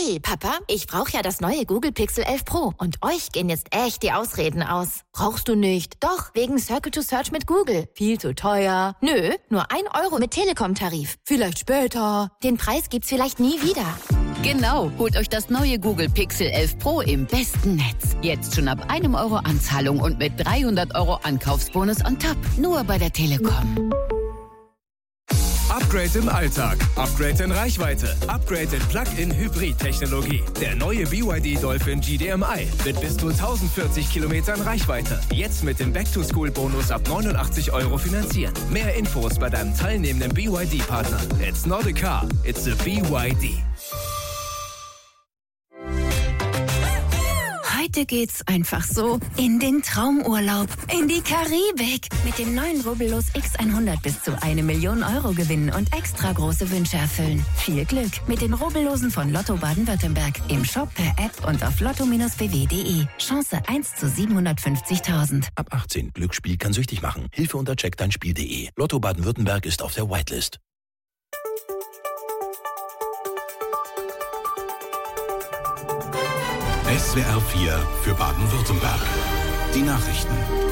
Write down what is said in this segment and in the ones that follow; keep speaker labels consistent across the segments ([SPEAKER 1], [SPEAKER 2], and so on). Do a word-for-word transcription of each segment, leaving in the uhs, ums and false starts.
[SPEAKER 1] Hey, Papa, ich brauche ja das neue Google Pixel elf Pro und euch gehen jetzt echt die Ausreden aus. Brauchst du nicht? Doch, wegen Circle to Search mit Google. Viel zu teuer. Nö, nur ein Euro mit Telekom-Tarif. Vielleicht später. Den Preis gibt's vielleicht nie wieder.
[SPEAKER 2] Genau, holt euch das neue Google Pixel elf Pro im besten Netz. Jetzt schon ab einem Euro Anzahlung und mit dreihundert Euro Ankaufsbonus on top. Nur bei der Telekom.
[SPEAKER 3] Upgrade im Alltag, Upgrade in Reichweite, Upgrade in Plug-in-Hybrid-Technologie. Der neue B Y D Dolphin G D M I mit bis zu tausendvierzig Kilometern Reichweite. Jetzt mit dem Back-to-School-Bonus ab neunundachtzig Euro finanzieren. Mehr Infos bei deinem teilnehmenden B Y D-Partner. It's not a car, it's a B Y D.
[SPEAKER 4] Heute geht's einfach so in den Traumurlaub, in die Karibik. Mit dem neuen Rubbellos X hundert bis zu eine Million Euro gewinnen und extra große Wünsche erfüllen. Viel Glück mit den Rubbellosen von Lotto Baden-Württemberg. Im Shop, per App und auf lotto b w punkt de. Chance eins zu siebenhundertfünfzigtausend.
[SPEAKER 5] Ab achtzehn. Glücksspiel kann süchtig machen. Hilfe unter check dein Spiel punkt de. Lotto Baden-Württemberg ist auf der Whitelist.
[SPEAKER 6] S W R vier für Baden-Württemberg. Die Nachrichten.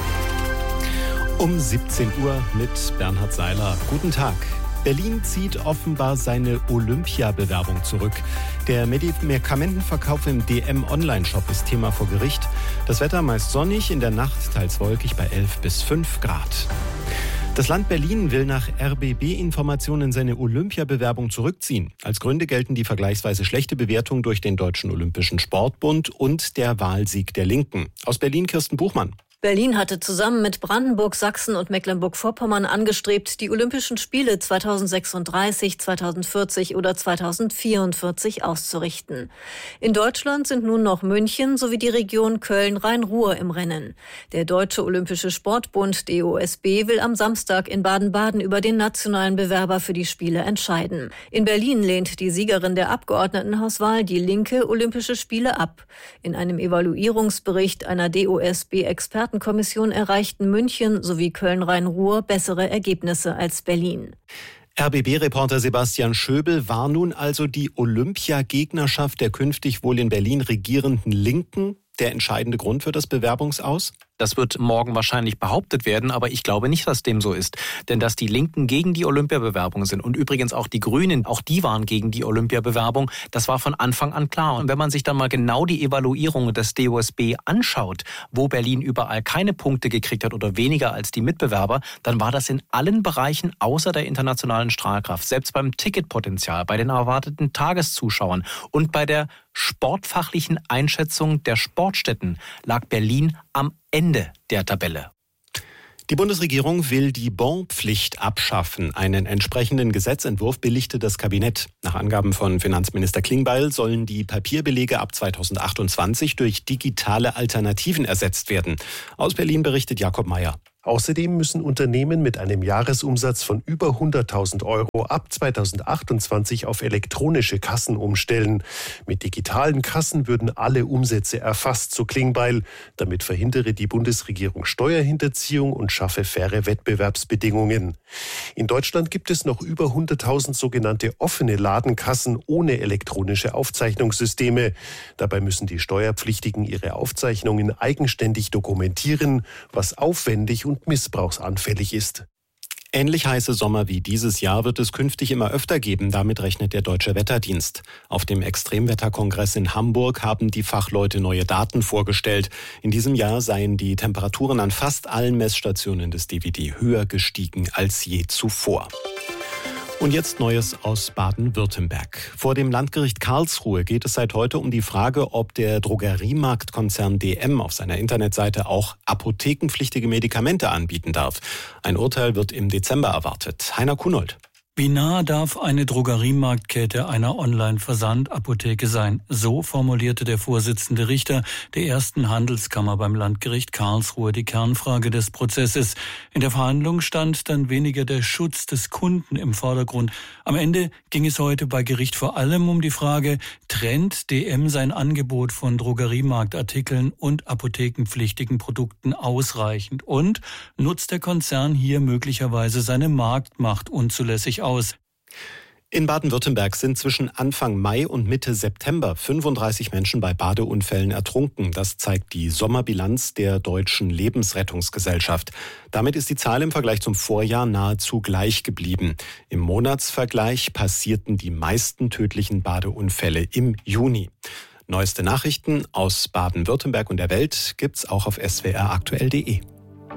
[SPEAKER 7] Um siebzehn Uhr mit Bernhard Seiler. Guten Tag. Berlin zieht offenbar seine Olympiabewerbung zurück. Der Medikamentenverkauf im D M-Online-Shop ist Thema vor Gericht. Das Wetter meist sonnig, in der Nacht teils wolkig bei elf bis fünf Grad. Das Land Berlin will nach R B B-Informationen seine Olympiabewerbung zurückziehen. Als Gründe gelten die vergleichsweise schlechte Bewertung durch den Deutschen Olympischen Sportbund und der Wahlsieg der Linken. Aus Berlin Kirsten Buchmann.
[SPEAKER 8] Berlin hatte zusammen mit Brandenburg, Sachsen und Mecklenburg-Vorpommern angestrebt, die Olympischen Spiele zweitausendsechsunddreißig, zweitausendvierzig oder zweitausendvierundvierzig auszurichten. In Deutschland sind nun noch München sowie die Region Köln-Rhein-Ruhr im Rennen. Der Deutsche Olympische Sportbund D O S B will am Samstag in Baden-Baden über den nationalen Bewerber für die Spiele entscheiden. In Berlin lehnt die Siegerin der Abgeordnetenhauswahl, die Linke, Olympische Spiele ab. In einem Evaluierungsbericht einer D O S B-Experten Kommission erreichten München sowie Köln-Rhein-Ruhr bessere Ergebnisse als Berlin.
[SPEAKER 7] R B B-Reporter Sebastian Schöbel, war nun also die Olympiagegnerschaft der künftig wohl in Berlin regierenden Linken der entscheidende Grund für das Bewerbungsaus?
[SPEAKER 9] Das wird morgen wahrscheinlich behauptet werden, aber ich glaube nicht, dass dem so ist. Denn dass die Linken gegen die Olympiabewerbung sind und übrigens auch die Grünen, auch die waren gegen die Olympiabewerbung, das war von Anfang an klar. Und wenn man sich dann mal genau die Evaluierung des D O S B anschaut, wo Berlin überall keine Punkte gekriegt hat oder weniger als die Mitbewerber, dann war das in allen Bereichen außer der internationalen Strahlkraft. Selbst beim Ticketpotenzial, bei den erwarteten Tageszuschauern und bei der sportfachlichen Einschätzung der Sportstätten lag Berlin am Ende der Tabelle.
[SPEAKER 7] Die Bundesregierung will die Bonpflicht abschaffen. Einen entsprechenden Gesetzentwurf billigte das Kabinett. Nach Angaben von Finanzminister Klingbeil sollen die Papierbelege ab zweitausendachtundzwanzig durch digitale Alternativen ersetzt werden. Aus Berlin berichtet Jakob Meyer.
[SPEAKER 10] Außerdem müssen Unternehmen mit einem Jahresumsatz von über hunderttausend Euro ab zweitausendachtundzwanzig auf elektronische Kassen umstellen. Mit digitalen Kassen würden alle Umsätze erfasst, so Klingbeil. Damit verhindere die Bundesregierung Steuerhinterziehung und schaffe faire Wettbewerbsbedingungen. In Deutschland gibt es noch über hunderttausend sogenannte offene Ladenkassen ohne elektronische Aufzeichnungssysteme. Dabei müssen die Steuerpflichtigen ihre Aufzeichnungen eigenständig dokumentieren, was aufwendig und missbrauchsanfällig ist.
[SPEAKER 7] Ähnlich heiße Sommer wie dieses Jahr wird es künftig immer öfter geben, damit rechnet der Deutsche Wetterdienst. Auf dem Extremwetterkongress in Hamburg haben die Fachleute neue Daten vorgestellt. In diesem Jahr seien die Temperaturen an fast allen Messstationen des D W D höher gestiegen als je zuvor. Und jetzt Neues aus Baden-Württemberg. Vor dem Landgericht Karlsruhe geht es seit heute um die Frage, ob der Drogeriemarktkonzern D M auf seiner Internetseite auch apothekenpflichtige Medikamente anbieten darf. Ein Urteil wird im Dezember erwartet. Heiner Kunold.
[SPEAKER 11] Wie nah darf eine Drogeriemarktkette einer Online-Versandapotheke sein? So formulierte der Vorsitzende Richter der ersten Handelskammer beim Landgericht Karlsruhe die Kernfrage des Prozesses. In der Verhandlung stand dann weniger der Schutz des Kunden im Vordergrund. Am Ende ging es heute bei Gericht vor allem um die Frage, trennt D M sein Angebot von Drogeriemarktartikeln und apothekenpflichtigen Produkten ausreichend? Und nutzt der Konzern hier möglicherweise seine Marktmacht unzulässig aus?
[SPEAKER 7] In Baden-Württemberg sind zwischen Anfang Mai und Mitte September fünfunddreißig Menschen bei Badeunfällen ertrunken. Das zeigt die Sommerbilanz der Deutschen Lebensrettungsgesellschaft. Damit ist die Zahl im Vergleich zum Vorjahr nahezu gleich geblieben. Im Monatsvergleich passierten die meisten tödlichen Badeunfälle im Juni. Neueste Nachrichten aus Baden-Württemberg und der Welt gibt's auch auf s w r aktuell punkt de.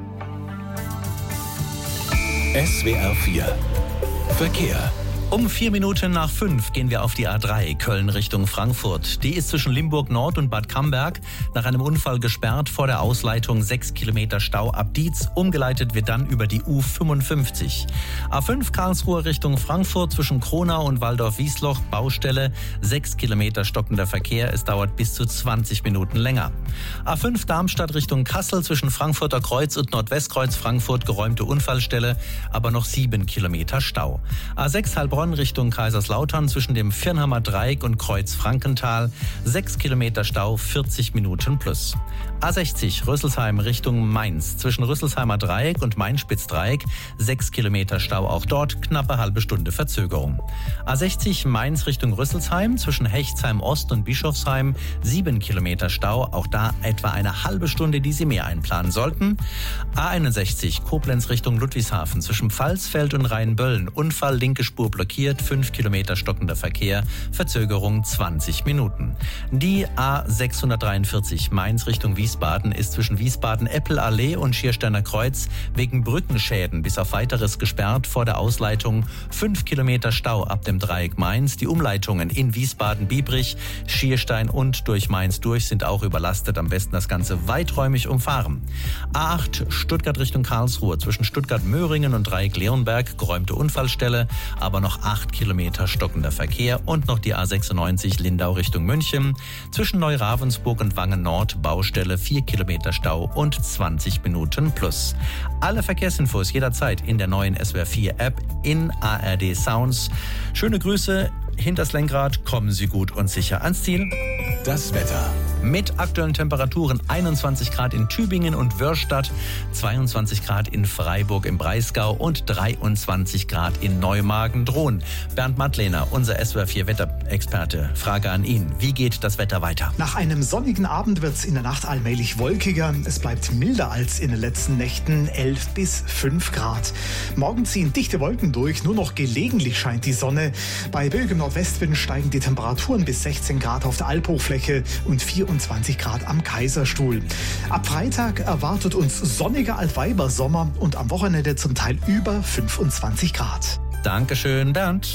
[SPEAKER 5] S W R vier Verkehr.
[SPEAKER 12] Um vier Minuten nach fünf gehen wir auf die A drei, Köln Richtung Frankfurt. Die ist zwischen Limburg Nord und Bad Camberg nach einem Unfall gesperrt, vor der Ausleitung sechs Kilometer Stau ab Dietz. Umgeleitet wird dann über die U fünfundfünfzig. A fünf Karlsruhe Richtung Frankfurt zwischen Kronau und Waldorf-Wiesloch, Baustelle, sechs Kilometer stockender Verkehr. Es dauert bis zu zwanzig Minuten länger. A fünf Darmstadt Richtung Kassel zwischen Frankfurter Kreuz und Nordwestkreuz Frankfurt, geräumte Unfallstelle, aber noch sieben Kilometer Stau. A sechs Heilbronn Richtung Kaiserslautern zwischen dem Firnhammer Dreieck und Kreuz Frankenthal, sechs Kilometer Stau, vierzig Minuten plus. A sechzig Rüsselsheim Richtung Mainz zwischen Rüsselsheimer Dreieck und Main-Spitz-Dreieck, sechs Kilometer Stau, auch dort knappe halbe Stunde Verzögerung. A sechzig Mainz Richtung Rüsselsheim zwischen Hechtsheim Ost und Bischofsheim, sieben Kilometer Stau, auch da etwa eine halbe Stunde, die Sie mehr einplanen sollten. A einundsechzig Koblenz Richtung Ludwigshafen zwischen Pfalzfeld und Rheinböllen, Unfall, linke Spur blockiert, fünf Kilometer stockender Verkehr, Verzögerung zwanzig Minuten. Die A sechshundertdreiundvierzig Mainz Richtung Wiesbaden ist zwischen Wiesbaden-Eppelallee und Schiersteiner Kreuz wegen Brückenschäden bis auf weiteres gesperrt, vor der Ausleitung fünf Kilometer Stau ab dem Dreieck Mainz. Die Umleitungen in Wiesbaden-Biebrich, Schierstein und durch Mainz durch sind auch überlastet. Am besten das Ganze weiträumig umfahren. A acht Stuttgart Richtung Karlsruhe zwischen Stuttgart-Möhringen und Dreieck-Leonberg, geräumte Unfallstelle, aber noch acht Kilometer stockender Verkehr. Und noch die A sechsundneunzig Lindau Richtung München zwischen Neu-Ravensburg und Wangen Nord, Baustelle, vier Kilometer Stau und zwanzig Minuten plus. Alle Verkehrsinfos jederzeit in der neuen S W R vier App, in A R D Sounds. Schöne Grüße hinters Lenkrad, kommen Sie gut und sicher ans Ziel.
[SPEAKER 5] Das Wetter.
[SPEAKER 12] Mit aktuellen Temperaturen einundzwanzig Grad in Tübingen und Wörrstadt, zweiundzwanzig Grad in Freiburg im Breisgau und dreiundzwanzig Grad in Neumagen-Drohn. Bernd Mattlehner, unser S W R vier Wetterexperte. Frage an ihn, wie geht das Wetter weiter?
[SPEAKER 13] Nach einem sonnigen Abend wird es in der Nacht allmählich wolkiger. Es bleibt milder als in den letzten Nächten, elf bis fünf Grad. Morgen ziehen dichte Wolken durch, nur noch gelegentlich scheint die Sonne. Bei böigem Nordwestwind steigen die Temperaturen bis sechzehn Grad auf der Albhochfläche und vierundzwanzig Grad am Kaiserstuhl. Ab Freitag erwartet uns sonniger Altweibersommer und am Wochenende zum Teil über fünfundzwanzig Grad.
[SPEAKER 12] Dankeschön, Bernd.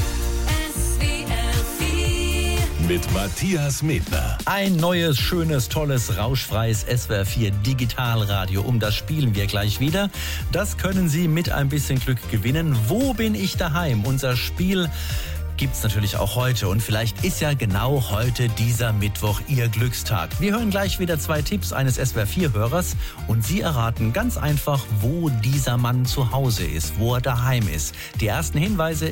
[SPEAKER 5] Mit Matthias Medner.
[SPEAKER 12] Ein neues, schönes, tolles, rauschfreies S W R vier Digitalradio. Um das spielen wir gleich wieder. Das können Sie mit ein bisschen Glück gewinnen. Wo bin ich daheim? Unser Spiel gibt's natürlich auch heute. Und vielleicht ist ja genau heute dieser Mittwoch Ihr Glückstag. Wir hören gleich wieder zwei Tipps eines S W R vier Hörers und Sie erraten ganz einfach, wo dieser Mann zu Hause ist, wo er daheim ist. Die ersten Hinweise